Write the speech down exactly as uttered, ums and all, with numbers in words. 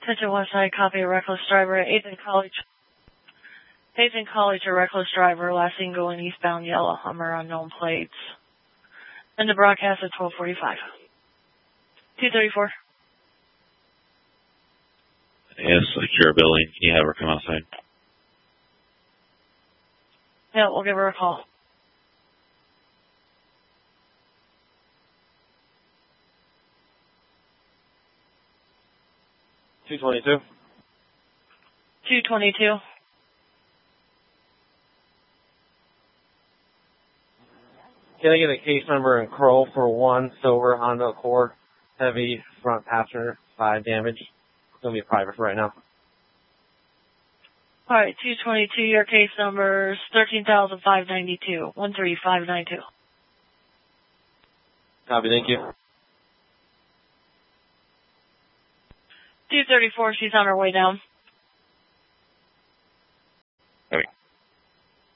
Attention Westside, copy a reckless driver at eighth and College. eighth and College, a reckless driver, last seen going eastbound yellow Hummer, unknown plates. And the broadcast at twelve forty-five. two thirty-four. Yes, secure building. Can you have her come outside? Yeah, we'll give her a call. two twenty-two. two twenty-two. Can I get a case number and Kroll for one silver Honda Accord, heavy front passenger, side damage? It's going to be private for right now. All right, two twenty-two, your case number is thirteen thousand five hundred ninety-two, one three five nine two. Copy, thank you. two thirty-four, she's on her way down.